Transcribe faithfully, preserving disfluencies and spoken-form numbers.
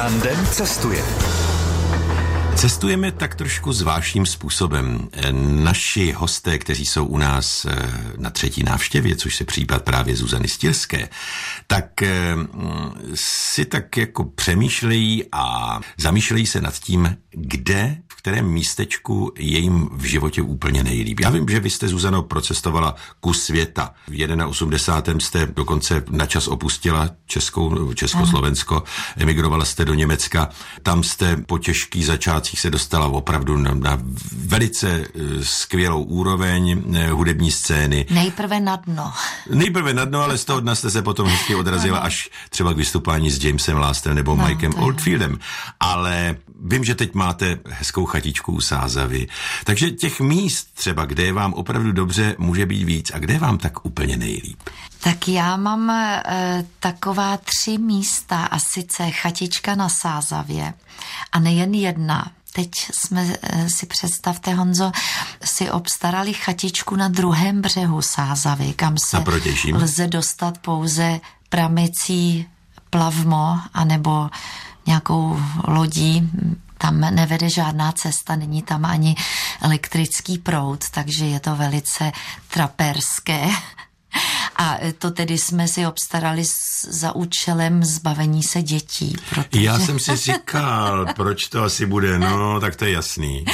Tandem cestuje. Cestujeme tak trošku zvláštním způsobem. Naši hosté, kteří jsou u nás na třetí návštěvě, což se případ právě Zuzany Stírské, tak si tak jako přemýšlejí a zamýšlejí se nad tím, kde, v kterém místečku je jim v životě úplně nejlíp. Já vím, že vy jste, Zuzano, procestovala kus světa. V osmdesátém prvním jste dokonce na čas opustila Českou, Československo, emigrovala jste do Německa. Tam jste po těžký začátcích se dostala opravdu na, na velice skvělou úroveň hudební scény. Nejprve na dno. Nejprve na dno, ale z toho dna jste se potom hezky odrazila až třeba k vystupování s Jamesem Lastem nebo no, Mikem Oldfieldem. Ale vím, že teď máte hezkou chatičku u Sázavy. Takže těch míst třeba, kde je vám opravdu dobře, může být víc. A kde je vám tak úplně nejlíp? Tak já mám e, taková tři místa, a sice chatička na Sázavě. A nejen jedna. Teď jsme e, si, představte, Honzo, si obstarali chatičku na druhém břehu Sázavy, kam se lze dostat pouze pramicí plavmo anebo nějakou lodí. Tam nevede žádná cesta, není tam ani elektrický proud, takže je to velice traperské. A to tedy jsme si obstarali za účelem zbavení se dětí. Protože... Já jsem si říkal, proč to asi bude, no, tak to je jasný.